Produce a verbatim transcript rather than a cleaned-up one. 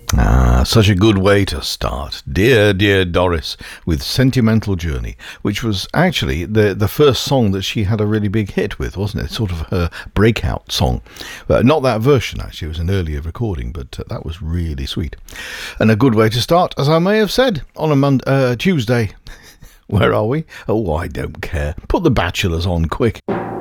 Ah, such a good way to start. Dear, dear Doris with Sentimental Journey, which was actually the, the first song that she had a really big hit with, wasn't it? Sort of her breakout song. Uh, not that version, actually. It was an earlier recording, but uh, that was really sweet. And a good way to start, as I may have said, on a Monday, uh, Tuesday. Where are we? Oh, I don't care. Put The Bachelors on quick.